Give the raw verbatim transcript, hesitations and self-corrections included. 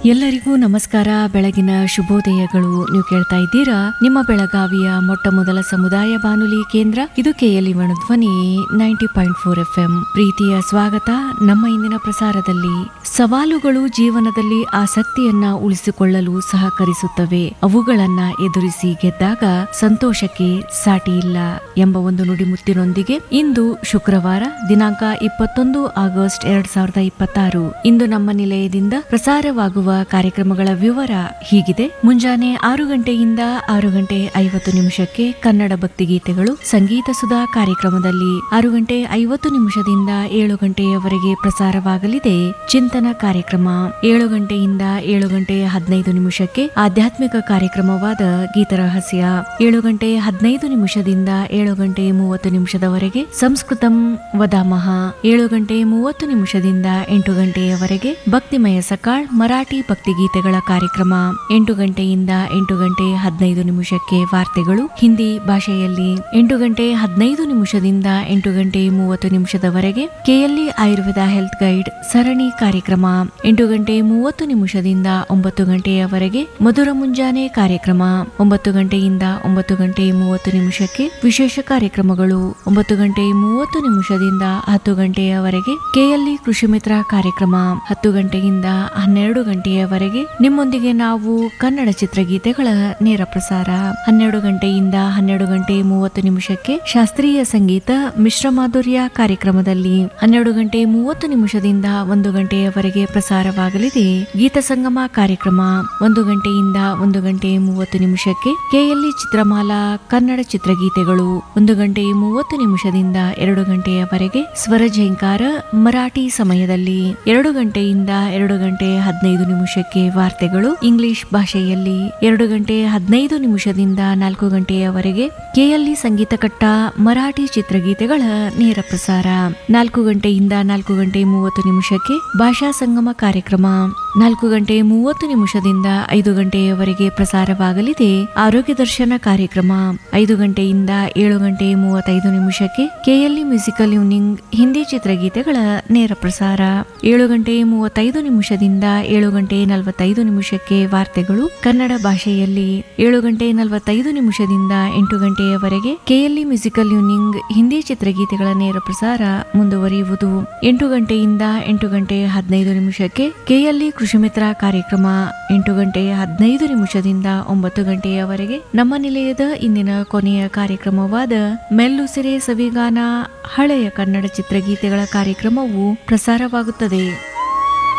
ಎಲ್ಲರಿಗೂ ನಮಸ್ಕಾರ, ಬೆಳಗಿನ ಶುಭೋದಯಗಳು. ನೀವು ಕೇಳ್ತಾ ಇದ್ದೀರಾ ನಿಮ್ಮ ಬೆಳಗಾವಿಯ ಮೊಟ್ಟ ಮೊದಲ ಸಮುದಾಯ ಬಾನುಲಿ ಕೇಂದ್ರ ಇದು ಕೆಎಲ್ಇ ಧ್ವನಿ ninety point four F M. ಪ್ರೀತಿಯ ಸ್ವಾಗತ. ನಮ್ಮ ಇಂದಿನ ಪ್ರಸಾರದಲ್ಲಿ ಸವಾಲುಗಳು ಜೀವನದಲ್ಲಿ ಆಸಕ್ತಿಯನ್ನ ಉಳಿಸಿಕೊಳ್ಳಲು ಸಹಕರಿಸುತ್ತವೆ. ಅವುಗಳನ್ನ ಎದುರಿಸಿ ಗೆದ್ದಾಗ ಸಂತೋಷಕ್ಕೆ ಸಾಟಿ ಇಲ್ಲ ಎಂಬ ಒಂದು ನುಡಿಮುತ್ತಿನೊಂದಿಗೆ ಇಂದು ಶುಕ್ರವಾರ ದಿನಾಂಕ ಇಪ್ಪತ್ತೊಂದು ಆಗಸ್ಟ್ ಎರಡ್ ಸಾವಿರದ ಇಪ್ಪತ್ತಾರು ಇಂದು ನಮ್ಮ ನಿಲಯದಿಂದ ಪ್ರಸಾರವಾಗುವ ಕಾರ್ಯಕ್ರಮಗಳ ವಿವರ ಹೀಗಿದೆ. ಮುಂಜಾನೆ ಆರು ಗಂಟೆಯಿಂದ ಆರು ಗಂಟೆ ಐವತ್ತು ನಿಮಿಷಕ್ಕೆ ಕನ್ನಡ ಭಕ್ತಿಗೀತೆಗಳು, ಸಂಗೀತ ಸುಧಾ ಕಾರ್ಯಕ್ರಮದಲ್ಲಿ ಆರು ಗಂಟೆ ಐವತ್ತು ನಿಮಿಷದಿಂದ ಏಳು ಗಂಟೆಯವರೆಗೆ ಪ್ರಸಾರವಾಗಲಿದೆ ಚಿಂತನ ಕಾರ್ಯಕ್ರಮ. ಏಳು ಗಂಟೆಯಿಂದ ಏಳು ಗಂಟೆ ಹದಿನೈದು ನಿಮಿಷಕ್ಕೆ ಆಧ್ಯಾತ್ಮಿಕ ಕಾರ್ಯಕ್ರಮವಾದ ಗೀತರಹಸ್ಯ. ಏಳು ಗಂಟೆ ಹದಿನೈದು ನಿಮಿಷದಿಂದ ಏಳು ಗಂಟೆ ಮೂವತ್ತು ನಿಮಿಷದವರೆಗೆ ಸಂಸ್ಕೃತಂ ವದಾಮಹ. ಏಳು ಗಂಟೆ ಮೂವತ್ತು ನಿಮಿಷದಿಂದ ಎಂಟು ಗಂಟೆಯವರೆಗೆ ಭಕ್ತಿಮಯ ಸಕಾಳ್ ಮರಾಠಿ ಭಕ್ತಿಗೀತೆಗಳ ಕಾರ್ಯಕ್ರಮ. ಎಂಟು ಗಂಟೆಯಿಂದ ಎಂಟು ಗಂಟೆ ಹದಿನೈದು ನಿಮಿಷಕ್ಕೆ ವಾರ್ತೆಗಳು ಹಿಂದಿ ಭಾಷೆಯಲ್ಲಿ. ಎಂಟು ಗಂಟೆ ಹದಿನೈದು ನಿಮಿಷದಿಂದ ಎಂಟು ಗಂಟೆ ಮೂವತ್ತು ನಿಮಿಷದವರೆಗೆ ಕೆಎಲ್ಇ ಆಯುರ್ವೇದ ಹೆಲ್ತ್ ಗೈಡ್ ಸರಣಿ ಕಾರ್ಯಕ್ರಮ. ಎಂಟು ಗಂಟೆ ಮೂವತ್ತು ನಿಮಿಷದಿಂದ ಒಂಬತ್ತು ಗಂಟೆಯವರೆಗೆ ಮಧುರ ಮುಂಜಾನೆ ಕಾರ್ಯಕ್ರಮ. ಒಂಬತ್ತು ಗಂಟೆಯಿಂದ ಒಂಬತ್ತು ಗಂಟೆ ಮೂವತ್ತು ನಿಮಿಷಕ್ಕೆ ವಿಶೇಷ ಕಾರ್ಯಕ್ರಮಗಳು. ಒಂಬತ್ತು ಗಂಟೆ ಮೂವತ್ತು ನಿಮಿಷದಿಂದ ಹತ್ತು ಗಂಟೆಯವರೆಗೆ ಕೆಎಲ್ಇ ಕೃಷಿ ಮಿತ್ರ ಕಾರ್ಯಕ್ರಮ. ಹತ್ತು ಗಂಟೆಯಿಂದ ಹನ್ನೆರಡು ಗಂಟೆಯವರೆಗೆ ನಿಮ್ಮೊಂದಿಗೆ ನಾವು ಕನ್ನಡ ಚಿತ್ರಗೀತೆಗಳ ನೇರ ಪ್ರಸಾರ. ಹನ್ನೆರಡು ಗಂಟೆಯಿಂದ ಹನ್ನೆರಡು ಗಂಟೆ ಮೂವತ್ತು ನಿಮಿಷಕ್ಕೆ ಶಾಸ್ತ್ರೀಯ ಸಂಗೀತ ಮಿಶ್ರ ಮಾಧುರ್ಯ ಕಾರ್ಯಕ್ರಮದಲ್ಲಿ. ಹನ್ನೆರಡು ಗಂಟೆ ಮೂವತ್ತು ನಿಮಿಷದಿಂದ ಒಂದು ಗಂಟೆಯವರೆಗೆ ಪ್ರಸಾರವಾಗಲಿದೆ ಗೀತ ಸಂಗಮ ಕಾರ್ಯಕ್ರಮ. ಒಂದು ಗಂಟೆಯಿಂದ ಒಂದು ಗಂಟೆ ಮೂವತ್ತು ನಿಮಿಷಕ್ಕೆ ಕೆಎಲ್ಇ ಚಿತ್ರಮಾಲಾ ಕನ್ನಡ ಚಿತ್ರಗೀತೆಗಳು. ಒಂದು ಗಂಟೆ ಮೂವತ್ತು ನಿಮಿಷದಿಂದ ಎರಡು ಗಂಟೆಯವರೆಗೆ ಸ್ವರ ಝೇಂಕಾರ ಮರಾಠಿ ಸಮಯದಲ್ಲಿ. ಎರಡು ಗಂಟೆಯಿಂದ ಎರಡು ಗಂಟೆ ಹದಿನೈದು ನಿಮಿಷಕ್ಕೆ ವಾರ್ತೆಗಳು ಇಂಗ್ಲಿಷ್ ಭಾಷೆಯಲ್ಲಿ. ಎರಡು ಗಂಟೆ ಹದಿನೈದು ನಿಮಿಷದಿಂದ ನಾಲ್ಕು ಗಂಟೆಯವರೆಗೆ ಕೆಎಲ್ಇ ಸಂಗೀತ ಕಟ್ಟ ಮರಾಠಿ ಚಿತ್ರಗೀತೆಗಳ ನೇರ ಪ್ರಸಾರ. ನಾಲ್ಕು ಗಂಟೆಯಿಂದ ನಾಲ್ಕು ಗಂಟೆ ಮೂವತ್ತು ನಿಮಿಷಕ್ಕೆ ಭಾಷಾ ಸಂಗಮ ಕಾರ್ಯಕ್ರಮ. ನಾಲ್ಕು ಗಂಟೆ ಮೂವತ್ತು ನಿಮಿಷದಿಂದ ಐದು ಗಂಟೆಯವರೆಗೆ ಪ್ರಸಾರವಾಗಲಿದೆ ಆರೋಗ್ಯ ದರ್ಶನ ಕಾರ್ಯಕ್ರಮ. ಐದು ಗಂಟೆಯಿಂದ ಏಳು ಗಂಟೆ ಮೂವತ್ತೈದು ನಿಮಿಷಕ್ಕೆ ಕೆಎಲ್ಇ ಮ್ಯೂಸಿಕಲ್ ಈವ್ನಿಂಗ್ ಹಿಂದಿ ಚಿತ್ರಗೀತೆಗಳ ನೇರ ಪ್ರಸಾರ. ಏಳು ಗಂಟೆ ಮೂವತ್ತೈದು ನಿಮಿಷದಿಂದ ಏಳು ಗಂಟೆ ನಲವತ್ತೈದು ನಿಮಿಷಕ್ಕೆ ವಾರ್ತೆಗಳು ಕನ್ನಡ ಭಾಷೆಯಲ್ಲಿ. ಏಳು ಗಂಟೆ ನಲವತ್ತೈದು ನಿಮಿಷದಿಂದ ಎಂಟು ಗಂಟೆಯವರೆಗೆ ಕೆಎಲ್ಇ ಮ್ಯೂಸಿಕಲ್ ಈವ್ನಿಂಗ್ ಹಿಂದಿ ಚಿತ್ರಗೀತೆಗಳ ನೇರ ಪ್ರಸಾರ ಮುಂದುವರಿಯುವುದು. ಎಂಟು ಗಂಟೆಯಿಂದ ಎಂಟು ಗಂಟೆ ಹದಿನೈದು ನಿಮಿಷಕ್ಕೆ ಕೆಎಲ್ಇ ಕೃಷಿ ಮಿತ್ರ ಕಾರ್ಯಕ್ರಮ. ಎಂಟು ಗಂಟೆ ಹದಿನೈದು ನಿಮಿಷದಿಂದ ಒಂಬತ್ತು ಗಂಟೆಯವರೆಗೆ ನಮ್ಮ ನಿಲಯದ ಇಂದಿನ ಕೊನೆಯ ಕಾರ್ಯಕ್ರಮವಾದ ಮೆಲ್ಲುಸಿರೆ ಸವಿಗಾನ ಹಳೆಯ ಕನ್ನಡ ಚಿತ್ರಗೀತೆಗಳ ಕಾರ್ಯಕ್ರಮವು ಪ್ರಸಾರವಾಗುತ್ತದೆ.